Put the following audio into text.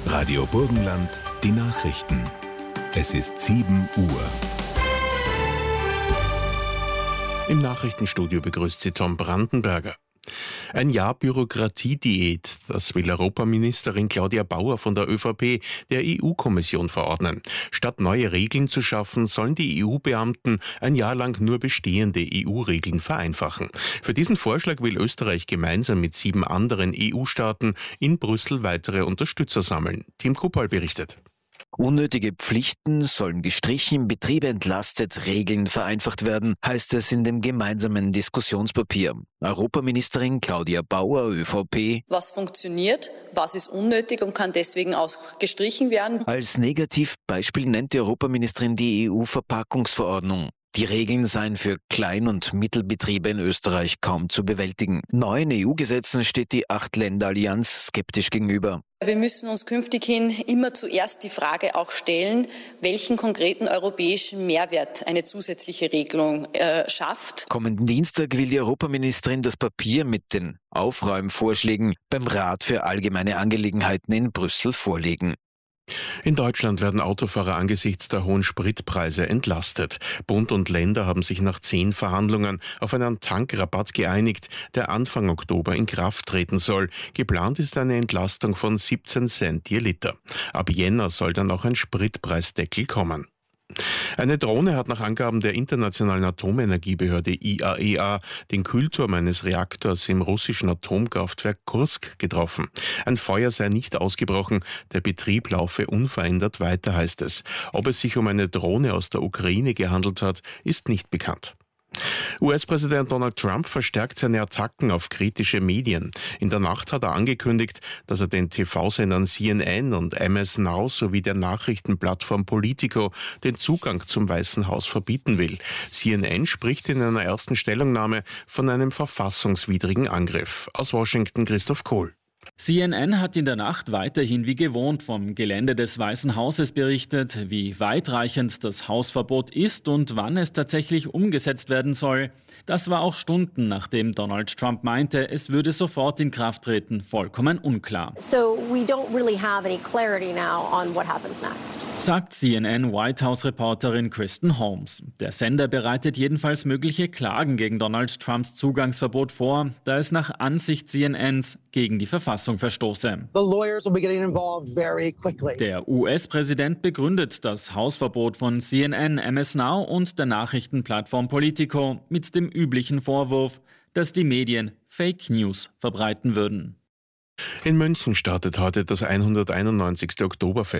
Radio Burgenland, die Nachrichten. Es ist 7 Uhr. Im Nachrichtenstudio begrüßt Sie Tom Brandenberger. Ein Jahr Bürokratiediät, das will Europaministerin Claudia Bauer von der ÖVP der EU-Kommission verordnen. Statt neue Regeln zu schaffen, sollen die EU-Beamten ein Jahr lang nur bestehende EU-Regeln vereinfachen. Für diesen Vorschlag will Österreich gemeinsam mit 7 anderen EU-Staaten in Brüssel weitere Unterstützer sammeln. Tim Kuppal berichtet. Unnötige Pflichten sollen gestrichen, Betriebe entlastet, Regeln vereinfacht werden, heißt es in dem gemeinsamen Diskussionspapier. Europaministerin Claudia Bauer, ÖVP. Was funktioniert, was ist unnötig und kann deswegen auch gestrichen werden? Als Negativbeispiel nennt die Europaministerin die EU-Verpackungsverordnung. Die Regeln seien für Klein- und Mittelbetriebe in Österreich kaum zu bewältigen. Neuen EU-Gesetzen steht die 8-Länder-Allianz skeptisch gegenüber. Wir müssen uns künftig hin immer zuerst die Frage auch stellen, welchen konkreten europäischen Mehrwert eine zusätzliche Regelung schafft. Kommenden Dienstag will die Europaministerin das Papier mit den Aufräumvorschlägen beim Rat für allgemeine Angelegenheiten in Brüssel vorlegen. In Deutschland werden Autofahrer angesichts der hohen Spritpreise entlastet. Bund und Länder haben sich nach 10 Verhandlungen auf einen Tankrabatt geeinigt, der Anfang Oktober in Kraft treten soll. Geplant ist eine Entlastung von 17 Cent je Liter. Ab Jänner soll dann auch ein Spritpreisdeckel kommen. Eine Drohne hat nach Angaben der Internationalen Atomenergiebehörde IAEA den Kühlturm eines Reaktors im russischen Atomkraftwerk Kursk getroffen. Ein Feuer sei nicht ausgebrochen, der Betrieb laufe unverändert weiter, heißt es. Ob es sich um eine Drohne aus der Ukraine gehandelt hat, ist nicht bekannt. US-Präsident Donald Trump verstärkt seine Attacken auf kritische Medien. In der Nacht hat er angekündigt, dass er den TV-Sendern CNN und MS Now sowie der Nachrichtenplattform Politico den Zugang zum Weißen Haus verbieten will. CNN spricht in einer ersten Stellungnahme von einem verfassungswidrigen Angriff. Aus Washington Christoph Kohl. CNN hat in der Nacht weiterhin wie gewohnt vom Gelände des Weißen Hauses berichtet, wie weitreichend das Hausverbot ist und wann es tatsächlich umgesetzt werden soll. Das war auch Stunden, nachdem Donald Trump meinte, es würde sofort in Kraft treten, vollkommen unklar. So we don't really have any clarity now on what happens next. Sagt CNN White House-Reporterin Kristen Holmes. Der Sender bereitet jedenfalls mögliche Klagen gegen Donald Trumps Zugangsverbot vor, da es nach Ansicht CNNs gegen die Verfassung verstoße. Der US-Präsident begründet das Hausverbot von CNN, MS Now und der Nachrichtenplattform Politico mit dem üblichen Vorwurf, dass die Medien Fake News verbreiten würden. In München startet heute das 191. Oktoberfest.